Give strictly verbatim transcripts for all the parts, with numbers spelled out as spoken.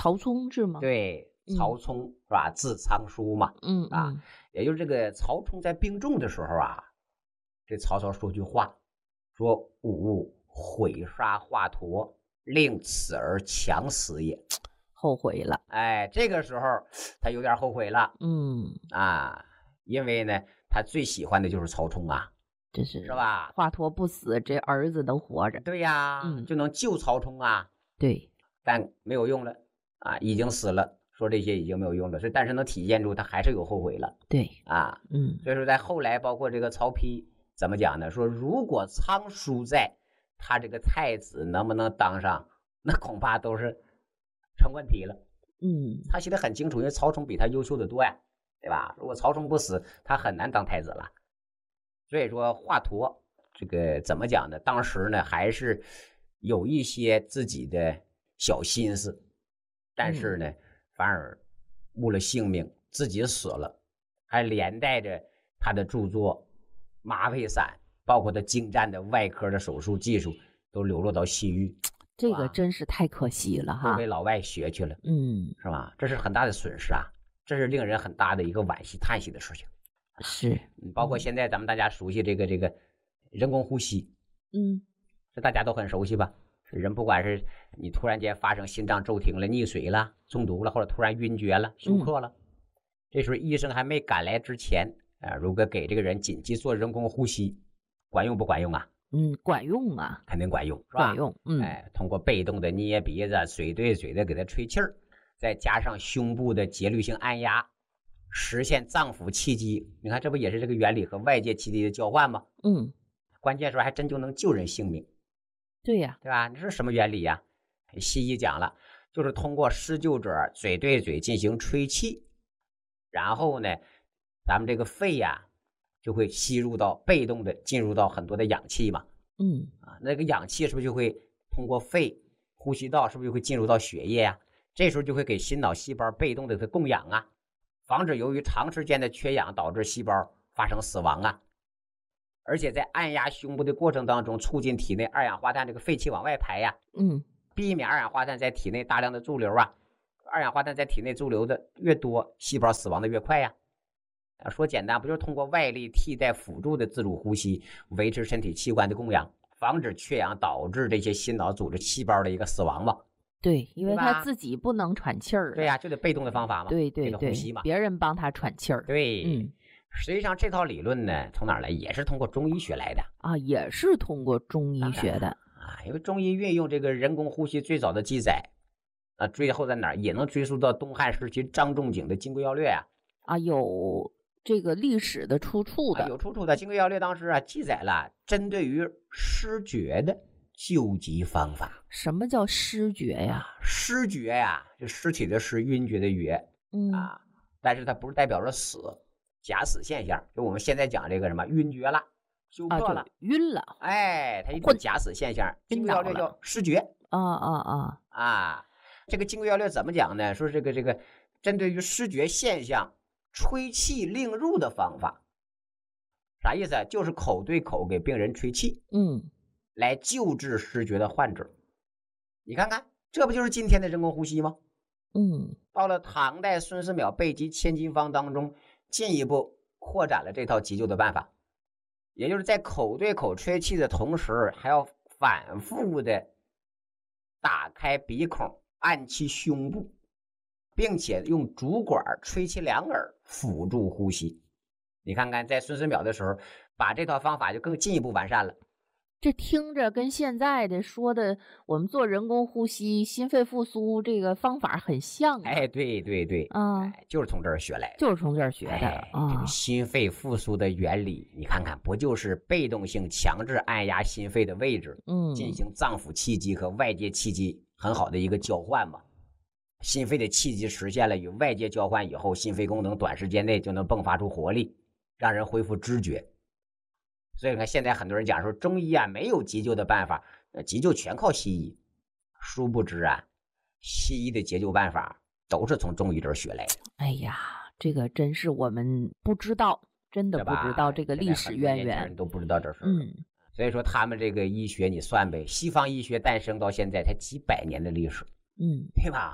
曹冲是吗？ 对，曹冲、嗯、是吧？字仓书嘛， 嗯啊， 嗯， 也就是这个曹冲在病重的时候啊，这曹操说句话，说吾毁杀华佗，令此儿强死也。 后悔了。 哎，这个时候他有点后悔了。 嗯啊，因为呢，他最喜欢的就是曹冲啊， 这是是吧？ 华佗不死，这儿子能活着。 对呀， 嗯， 就能救曹冲啊。 对， 但没有用了啊，已经死了。说这些已经没有用了，所以但是能体现出他还是有后悔了。 对啊， 嗯， 所以说在后来，包括这个曹丕怎么讲呢？说如果仓叔在，他这个太子能不能当上，那恐怕都是成问题了。 嗯， 他写得很清楚，因为曹冲比他优秀的多呀，对吧？如果曹冲不死，他很难当太子了。所以说华佗这个怎么讲呢？当时呢还是有一些自己的小心思，但是呢、嗯、反而误了性命，自己死了，还连带着他的著作麻沸散，包括他精湛的外科的手术技术都流落到西域。 这个真是太可惜了哈， 都被老外学去了， 嗯， 是吧？这是很大的损失啊，这是令人很大的一个惋惜叹息的事情。 是， 包括现在咱们大家熟悉这个这个人工呼吸， 嗯， 这大家都很熟悉吧？人不管是你突然间发生心脏骤停了、溺水了、中毒了，或者突然晕厥了、休克了，嗯、这时候医生还没赶来之前，啊，如果给这个人紧急做人工呼吸，管用不管用啊？ 嗯，管用啊， 肯定管用，是吧？ 管用，嗯， 哎，通过被动的捏鼻子、嘴对嘴的给他吹气儿，再加上胸部的节律性按压，实现脏腑气机。你看，这不也是这个原理和外界气机的交换吗？ 嗯， 关键时候还真就能救人性命。 对呀， 对吧？这是什么原理呀？西医讲了，就是通过施救者嘴对嘴进行吹气，然后呢，咱们这个肺呀。就会吸入到被动的进入到很多的氧气嘛， 嗯啊，那个氧气是不是就会通过肺呼吸道，是不是就会进入到血液啊？这时候就会给心脑细胞被动的它供氧啊，防止由于长时间的缺氧导致细胞发生死亡啊。而且在按压胸部的过程当中，促进体内二氧化碳这个废气往外排呀， 嗯， 避免二氧化碳在体内大量的驻留啊。二氧化碳在体内驻留的越多，细胞死亡的越快呀。说简单，不就是通过外力替代辅助的自主呼吸，维持身体器官的供氧，防止缺氧导致这些心脑组织细胞的一个死亡吗？ 对，因为他自己不能喘气儿。 对呀、啊，就得被动的方法嘛。 对对对， 呼吸嘛， 别人帮他喘气儿。 对， 嗯， 实际上这套理论呢，从哪儿来？也是通过中医学来的啊，也是通过中医学的啊。因为中医运用这个人工呼吸最早的记载啊，最后在哪儿也能追溯到东汉时期张仲景的《金匮要略》啊。 啊，有。这个历史的出处的、 啊、有出处的，《金匮要略》当时啊记载了针对于失觉的救急方法。 什么叫失觉呀？ 啊、失觉呀，就尸体的尸，晕厥的厥， 嗯啊，但是它不是代表着死，假死现象。就我们现在讲这个什么晕厥了、休克了、 啊、晕了， 哎，它一种假死现象。《金匮要略》叫失觉。 啊啊啊啊！这个《金匮要略》怎么讲呢？说这个这个针对于失觉现象。吹气令入的方法，啥意思啊？就是口对口给病人吹气， 嗯， 来救治失觉的患者。你看看，这不就是今天的人工呼吸吗？ 嗯， 到了唐代孙思邈备急千金方当中，进一步扩展了这套急救的办法，也就是在口对口吹气的同时，还要反复的打开鼻孔，按其胸部。并且用竹管吹其两耳辅助呼吸。你看看在孙思邈的时候把这套方法就更进一步完善了。 这听着跟现在的说的我们做人工呼吸心肺复苏这个方法很像、啊、 哎对对对啊、 哎，就是从这儿学来的， 就是从这儿学的、 哎啊、 这个心肺复苏的原理你看看不就是被动性强制按压心肺的位置， 嗯， 进行脏腑气机和外界气机很好的一个交换嘛。心肺的气机实现了与外界交换以后，心肺功能短时间内就能迸发出活力，让人恢复知觉。所以你看现在很多人讲说中医啊没有急救的办法，急救全靠西医。殊不知啊，西医的急救办法都是从中医这儿学来的。 哎呀，这个真是我们不知道，真的不知道这个历史渊源， 人都不知道这事。 嗯， 所以说他们这个医学你算呗，西方医学诞生到现在才几百年的历史， 嗯， 对吧？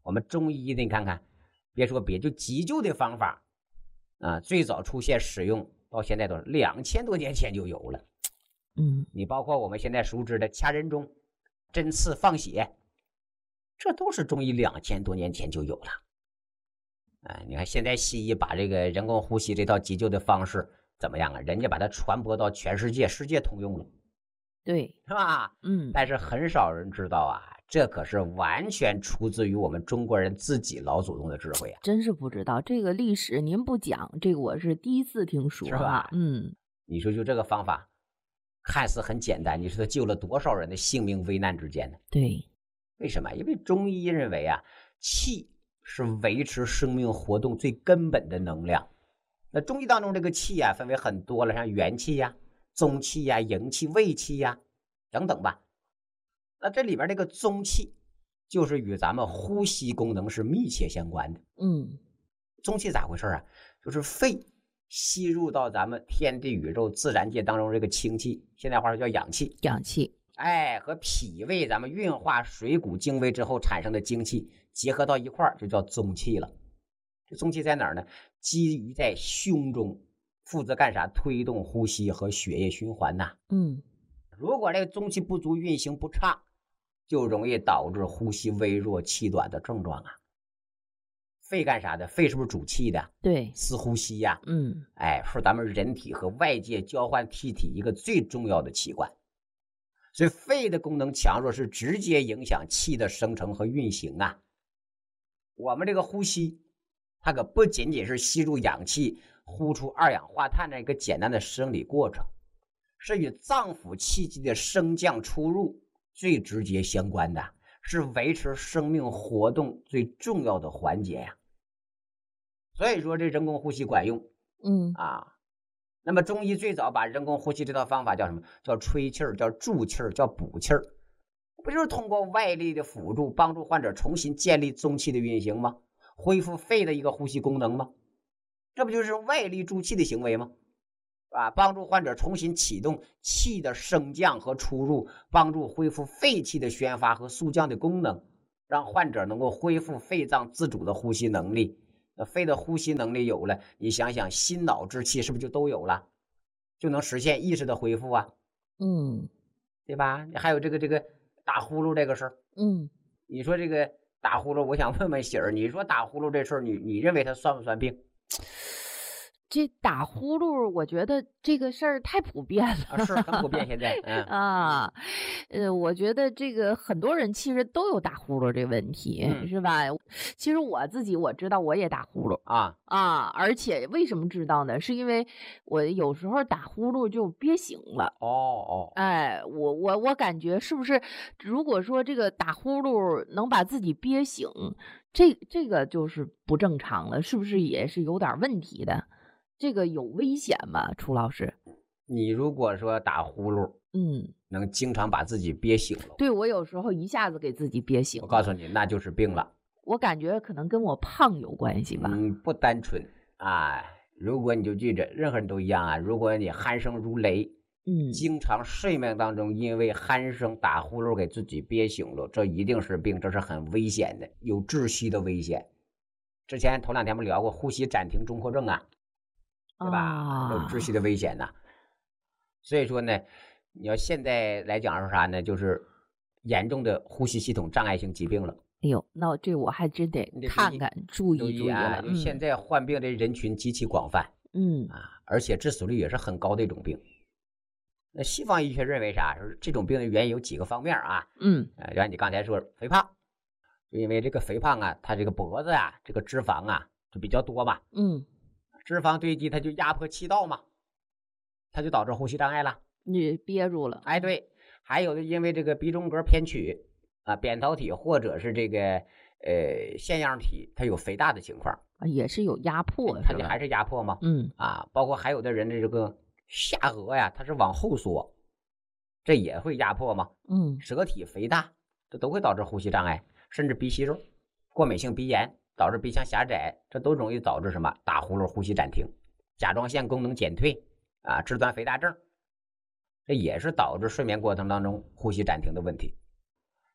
我们中医你看看，别说别，就急救的方法啊，最早出现使用到现在都是两千多年前就有了。 嗯， 你包括我们现在熟知的掐人中、针刺放血，这都是中医两千多年前就有了。啊，你看现在西医把这个人工呼吸这套急救的方式怎么样啊？人家把它传播到全世界，世界通用了， 对， 是吧？ 嗯， 但是很少人知道啊，这可是完全出自于我们中国人自己老祖宗的智慧啊！ 真是不知道这个历史，您不讲，这个我是第一次听说， 是吧？ 嗯， 你说就这个方法，看似很简单，你说它救了多少人的性命危难之间呢？ 对， 为什么？因为中医认为啊，气是维持生命活动最根本的能量。那中医当中这个气啊，分为很多了，像元气呀、中气呀、营气、卫气呀等等吧。那这里边这个中气，就是与咱们呼吸功能是密切相关的。 嗯， 中气咋回事啊？就是肺吸入到咱们天地宇宙自然界当中这个清气，现在话说叫氧气， 氧气， 哎，和脾胃咱们运化水谷精微之后产生的精气结合到一块儿，就叫中气了。这中气在哪儿呢？基于在胸中，负责干啥？推动呼吸和血液循环呐。 嗯， 如果这个中气不足，运行不畅，就容易导致呼吸微弱、气短的症状啊。肺干啥的？肺是不是主气的？ 对， 司呼吸呀、啊。 嗯， 哎，是咱们人体和外界交换气体一个最重要的器官。所以肺的功能强弱是直接影响气的生成和运行啊。我们这个呼吸，它可不仅仅是吸入氧气、呼出二氧化碳的一个简单的生理过程，是与脏腑气机的升降出入最直接相关的，是维持生命活动最重要的环节呀。所以说这人工呼吸管用， 嗯啊。那么中医最早把人工呼吸这套方法叫什么？叫吹气儿，叫助气儿，叫补气儿，不就是通过外力的辅助，帮助患者重新建立中气的运行吗？恢复肺的一个呼吸功能吗？这不就是外力助气的行为吗？啊，帮助患者重新启动气的升降和出入，帮助恢复肺气的宣发和肃降的功能，让患者能够恢复肺脏自主的呼吸能力。那肺的呼吸能力有了，你想想心脑之气是不是就都有了，就能实现意识的恢复啊？ 嗯， 对吧？还有这个这个打呼噜这个事儿， 嗯， 你说这个打呼噜，我想问问喜儿，你说打呼噜这事儿，你你认为它算不算病？ 这打呼噜，我觉得这个事儿太普遍了， 啊，是很普遍现在，嗯啊，呃，我觉得这个很多人其实都有打呼噜这问题， 嗯是吧？其实我自己我知道我也打呼噜啊啊，而且为什么知道呢？是因为我有时候打呼噜就憋醒了。 哦哦， 哎，我我我感觉是不是，如果说这个打呼噜能把自己憋醒，这这个就是不正常了，是不是也是有点问题的？这个有危险吗？楚老师？ 你如果说打呼噜， 嗯， 能经常把自己憋醒了， 对，我有时候一下子给自己憋醒了， 我告诉你，那就是病了。 我感觉可能跟我胖有关系吧。 嗯，不单纯啊。如果你就记着，任何人都一样啊。如果你鼾声如雷， 嗯， 经常睡眠当中因为鼾声打呼噜给自己憋醒了，这一定是病，这是很危险的，有窒息的危险。之前头两天我们聊过呼吸暂停综合症啊，对吧？ 啊、 有窒息的危险呐、啊。所以说呢，你要现在来讲是啥呢？就是严重的呼吸系统障碍性疾病了。 哎呦，那这我还真得看看，注意注意啊！ 了。 因为现在患病的人群极其广泛， 嗯啊，而且致死率也是很高的一种病。那西方医学认为啥？说这种病的原因有几个方面啊。 嗯， 呃，就像你刚才说，肥胖，就因为这个肥胖啊，它这个脖子啊，这个脂肪啊就比较多嘛。 嗯， 脂肪堆积，它就压迫气道嘛，它就导致呼吸障碍了， 你憋住了。 哎，对。还有的因为这个鼻中隔偏曲啊，扁桃体或者是这个呃腺样体，它有肥大的情况， 也是有压迫， 它还是压迫吗？ 嗯啊，包括还有的人的这个下颌呀，它是往后缩，这也会压迫吗？ 嗯， 舌体肥大，这都会导致呼吸障碍，甚至鼻息肉、过敏性鼻炎导致鼻腔狭窄，这都容易导致什么？打呼噜、呼吸暂停、甲状腺功能减退啊，肢端肥大症，这也是导致睡眠过程当中呼吸暂停的问题。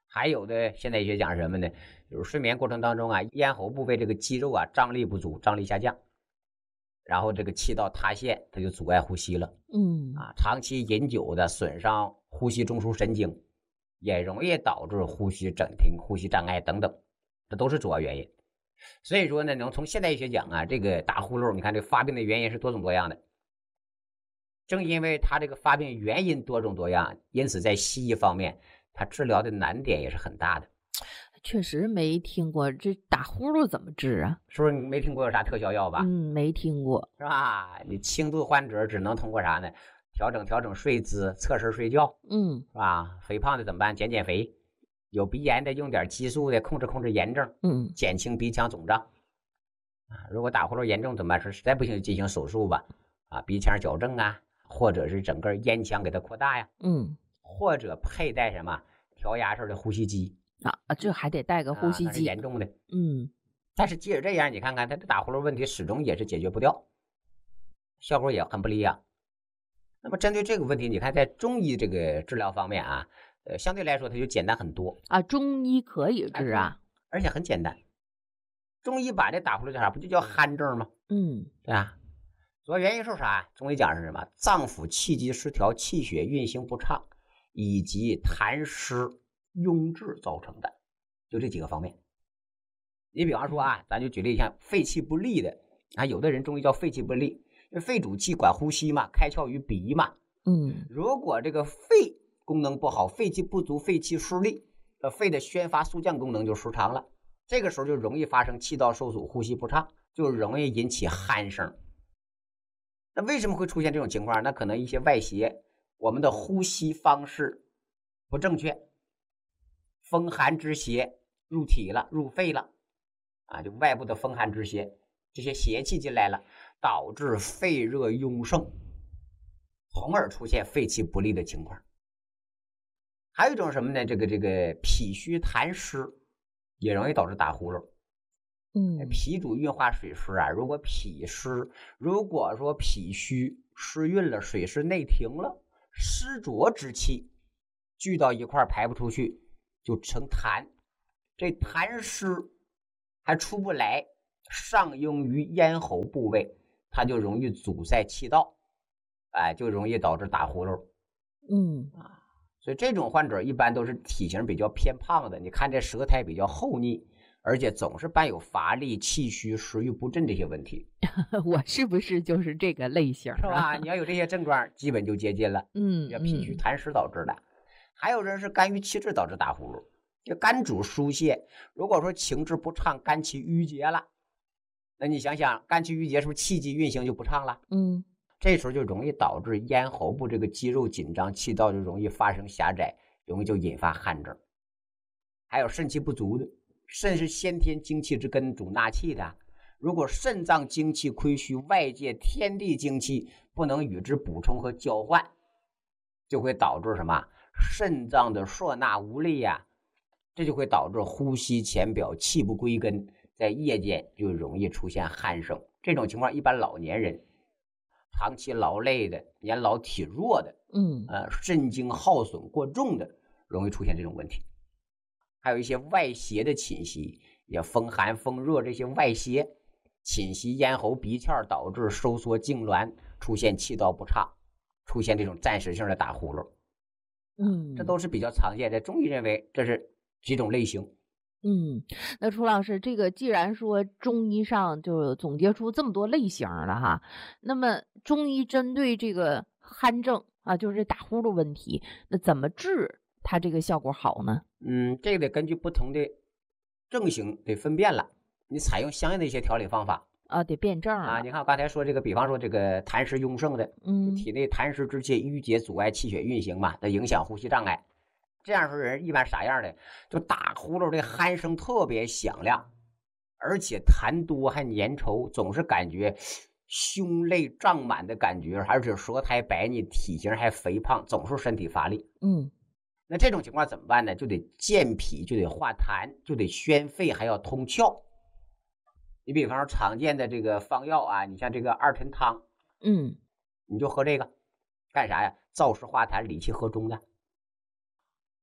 还有的现代医学讲什么呢？就是睡眠过程当中啊，咽喉部位这个肌肉啊张力不足，张力下降，然后这个气道塌陷，它就阻碍呼吸了。 嗯啊，长期饮酒的损伤呼吸中枢神经，也容易导致呼吸暂停、呼吸障碍等等，这都是主要原因。所以说呢，能从现代医学讲啊，这个打呼噜，你看这发病的原因是多种多样的。正因为它这个发病原因多种多样，因此在西医方面，它治疗的难点也是很大的。 确实没听过这打呼噜怎么治啊？ 是不是你没听过有啥特效药吧？ 嗯，没听过， 是吧？你轻度患者只能通过啥呢？调整调整睡姿，侧身睡觉， 嗯是吧？肥胖的怎么办？减减肥。有鼻炎的用点激素的控制控制炎症， 嗯减轻鼻腔肿胀。啊，如果打呼噜严重怎么办？说实在不行就进行手术吧。啊，鼻腔矫正啊，或者是整个咽腔给它扩大呀， 嗯或者佩戴什么调压式的呼吸机啊，这还得带个呼吸啊，那是机。 严重的。 嗯但是即使这样，你看看他的打呼噜问题始终也是解决不掉，效果也很不理想。那么针对这个问题，你看在中医这个治疗方面啊，呃，相对来说它就简单很多啊，中医可以治啊。 而且很简单。中医把这打呼噜叫啥？不就叫鼾症吗？ 嗯对吧？主要原因是啥？中医讲是什么？脏腑气机失调，气血运行不畅，以及痰湿壅滞造成的，就这几个方面。你比方说啊，咱就举例像肺气不利的啊，有的人中医叫肺气不利，因为肺主气管呼吸嘛，开窍于鼻嘛。 嗯如果这个肺功能不好，肺气不足，肺气失利，呃，肺的宣发肃降功能就失常了，这个时候就容易发生气道受阻，呼吸不畅，就容易引起鼾声。那为什么会出现这种情况？那可能一些外邪，我们的呼吸方式不正确，风寒之邪入体了，入肺了，啊，就外部的风寒之邪，这些邪气进来了，导致肺热壅盛，从而出现肺气不利的情况。还有一种什么呢？这个这个脾虚痰湿也容易导致打呼噜。 嗯， 脾主运化水湿啊，如果脾湿，如果说脾虚失运了，水湿内停了，湿浊之气聚到一块排不出去，就成痰。这痰湿还出不来，上壅于咽喉部位，它就容易阻塞气道，哎，就容易导致打呼噜。 嗯啊，所以这种患者一般都是体型比较偏胖的，你看这舌苔比较厚腻，而且总是伴有乏力、气虚、食欲不振这些问题。 我是不是就是这个类型是吧？你要有这些症状，基本就接近了。 嗯， 要脾虚痰湿导致的。还有人是肝郁气滞导致打呼噜，就肝主疏泄，如果说情志不畅，肝气郁结了，那你想想，肝气郁结是不是气机运行就不畅了？ 嗯这时候就容易导致咽喉部这个肌肉紧张，气道就容易发生狭窄，容易就引发汗症。还有肾气不足的，肾是先天精气之根，主纳气的。如果肾脏精气亏虚，外界天地精气不能与之补充和交换，就会导致什么？肾脏的摄纳无力呀、啊，这就会导致呼吸浅表，气不归根，在夜间就容易出现鼾声。这种情况一般老年人、长期劳累的、年老体弱的， 嗯呃，肾精耗损过重的，容易出现这种问题。还有一些外邪的侵袭，也风寒、风热这些外邪侵袭咽喉、鼻窍，导致收缩痉挛，出现气道不畅，出现这种暂时性的打呼噜。 嗯， 这都是比较常见的。中医认为这是几种类型。 嗯，那楚老师，这个既然说中医上就总结出这么多类型了哈，那么中医针对这个鼾症啊，就是打呼噜问题，那怎么治它这个效果好呢？ 嗯，这个得根据不同的症型得分辨了，你采用相应的一些调理方法啊，得辩证啊。你看我刚才说这个，比方说这个痰湿壅盛的， 嗯， 体内痰湿之气郁结阻碍气血运行嘛，它影响呼吸障碍。这样说人一般啥样的？就打呼噜的鼾声特别响亮，而且痰多还粘稠，总是感觉胸肋胀满的感觉，而且舌苔白腻，体型还肥胖，总是身体乏力。 嗯， 那这种情况怎么办呢？就得健脾，就得化痰，就得宣肺，还要通窍。你比方说常见的这个方药啊，你像这个二陈汤， 嗯， 你就喝这个，干啥呀？燥湿化痰，理气和中的。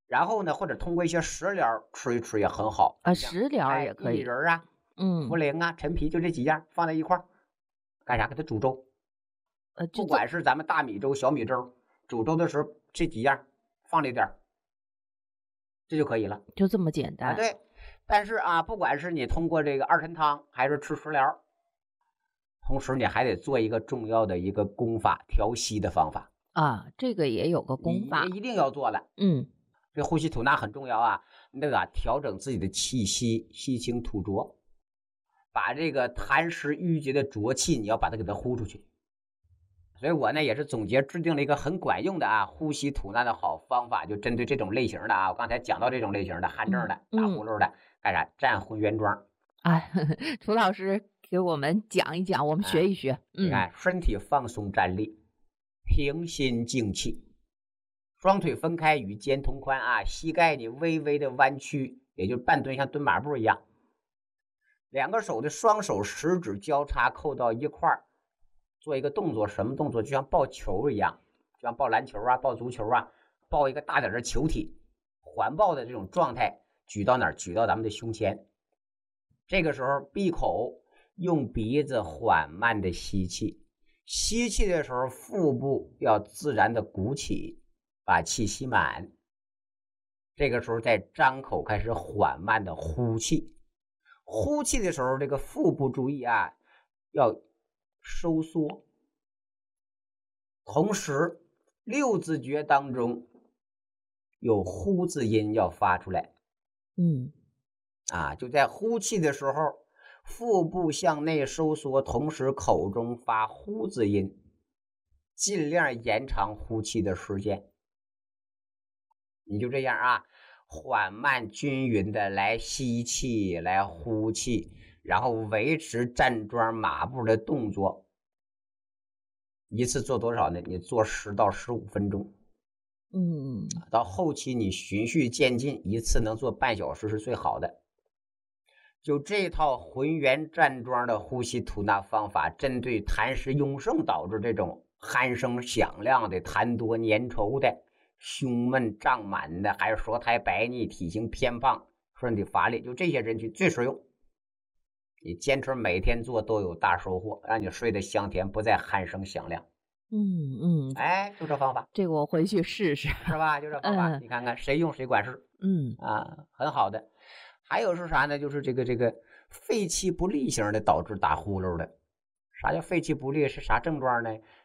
然后呢，或者通过一些食疗吃一吃也很好啊，食疗也可以， 薏仁啊， 嗯， 茯苓啊，陈皮，就这几样放在一块儿，干啥？给它煮粥。 呃， 不管是咱们大米粥、小米粥，煮粥的时候这几样放里点，这就可以了， 就这么简单。 啊，对。但是啊，不管是你通过这个二陈汤，还是吃食疗，同时你还得做一个重要的一个功法，调息的方法啊，这个也有个功法， 一定要做的。 嗯， 这呼吸吐纳很重要啊，那个、啊、调整自己的气息，吸清吐浊，把这个痰湿郁结的浊气，你要把它给它呼出去。所以我呢也是总结制定了一个很管用的啊呼吸吐纳的好方法，就针对这种类型的啊，我刚才讲到这种类型的汗症的、 嗯、 打呼噜的，干啥？站浑圆桩。 哎，涂老师给我们讲一讲，我们学一学。 啊、你看，身体放松站立，平心静气，双腿分开与肩同宽啊，膝盖你微微的弯曲，也就是半蹲，像蹲马步一样。两个手的双手食指交叉扣到一块儿。做一个动作，什么动作？就像抱球一样，就像抱篮球啊、抱足球啊，抱一个大点的球体，环抱的这种状态，举到哪儿？举到咱们的胸前。这个时候闭口，用鼻子缓慢的吸气，吸气的时候腹部要自然的鼓起，把气吸满。这个时候再张口开始缓慢的呼气，呼气的时候这个腹部注意啊，要收缩，同时六字诀当中有呼字音要发出来。 嗯， 啊，就在呼气的时候，腹部向内收缩，同时口中发呼字音，尽量延长呼气的时间。你就这样啊，缓慢均匀的来吸气，来呼气，然后维持站桩马步的动作，一次做多少呢？你做十到十五分钟。 嗯， 到后期你循序渐进，一次能做半小时是最好的。就这套浑圆站桩的呼吸吐纳方法，针对痰湿壅盛导致这种鼾声响亮的、痰多粘稠的、胸闷胀满的，还是舌苔白腻、体型偏胖、身体乏力，就这些人群最实用。你坚持每天做都有大收获，让你睡得香甜，不再鼾声响亮。 嗯嗯， 哎，就这方法， 这个我回去试试， 是吧？就这方法，嗯、你看看谁用谁管事。 嗯啊，很好的。还有是啥呢？就是这个这个肺气不利型的导致打呼噜的。啥叫肺气不利？是啥症状呢？